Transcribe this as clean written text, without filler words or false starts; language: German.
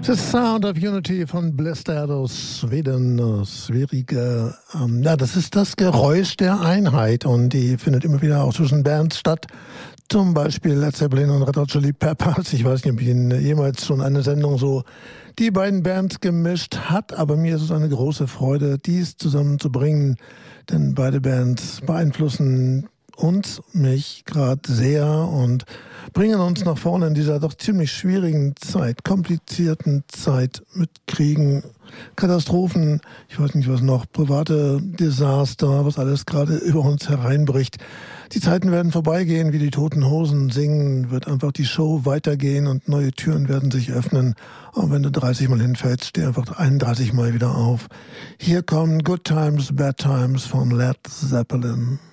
The Sound of Unity von Blister aus Schweden, schwierige. Ja, das ist das Geräusch der Einheit und die findet immer wieder auch zwischen Bands statt. Zum Beispiel Led Zeppelin und Red Hot Chili Peppers. Ich weiß nicht, ob ich Ihnen jemals schon eine Sendung so die beiden Bands gemischt hat, aber mir ist es eine große Freude, dies zusammenzubringen, denn beide Bands beeinflussen uns, mich gerade sehr und bringen uns nach vorne in dieser doch ziemlich schwierigen Zeit, komplizierten Zeit mit Kriegen, Katastrophen, ich weiß nicht was noch, private Desaster, was alles gerade über uns hereinbricht. Die Zeiten werden vorbeigehen, wie die Toten Hosen singen, wird einfach die Show weitergehen und neue Türen werden sich öffnen. Und wenn du 30 Mal hinfällst, steh einfach 31 Mal wieder auf. Hier kommen Good Times, Bad Times von Led Zeppelin.